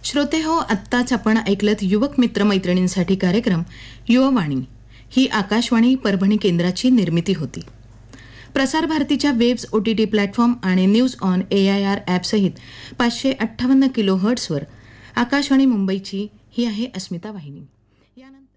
श्रोते हो, आत्ताच आपण ऐकलत युवक मित्र मैत्रिणींसाठी कार्यक्रम युववाणी. ही आकाशवाणी परभणी केंद्राची निर्मिती होती. प्रसार भारतीच्या वेब्स OTT प्लॅटफॉर्म आणि news on AIR ॲपसहित 558 kilo हर्ट्सवर Akashvani मुंबईची ही आहे अस्मिता वाहिनी. यानंतर